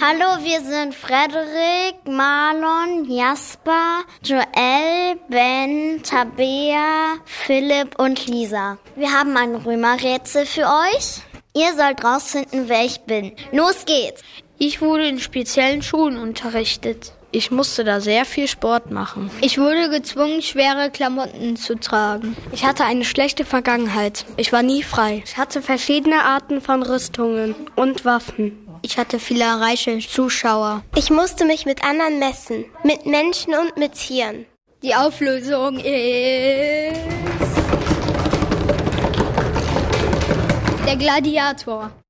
Hallo, wir sind Frederik, Marlon, Jasper, Joel, Ben, Tabea, Philipp und Lisa. Wir haben ein Römerrätsel für euch. Ihr sollt rausfinden, wer ich bin. Los geht's! Ich wurde in speziellen Schulen unterrichtet. Ich musste da sehr viel Sport machen. Ich wurde gezwungen, schwere Klamotten zu tragen. Ich hatte eine schlechte Vergangenheit. Ich war nie frei. Ich hatte verschiedene Arten von Rüstungen und Waffen. Ich hatte viele reiche Zuschauer. Ich musste mich mit anderen messen. Mit Menschen und mit Tieren. Die Auflösung ist... Der Gladiator.